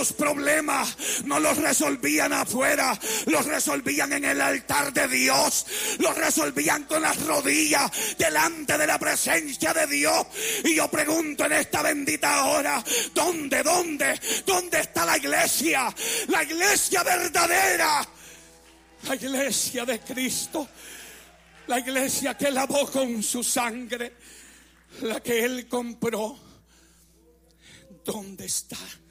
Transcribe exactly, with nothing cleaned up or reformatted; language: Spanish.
sus problemas no los resolvían afuera, los resolvían en el altar de Dios, los resolvían con las rodillas delante de la presencia de Dios. Y yo pregunto en esta bendita hora, ¿dónde, dónde, dónde está la iglesia? La iglesia verdadera, la iglesia de Cristo, la iglesia que lavó con su sangre, la que Él compró. ¿Dónde está?